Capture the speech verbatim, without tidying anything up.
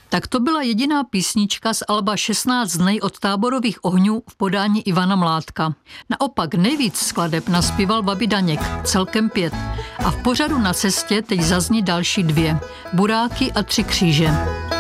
Tak to byla jediná písnička z alba šestnáct dnů od Táborových ohňů v podání Ivana Mládka. Naopak nejvíc skladeb naspíval Babi Daněk, celkem pět. A v pořadu Na cestě teď zazní další dvě. Buráky a Tři kříže.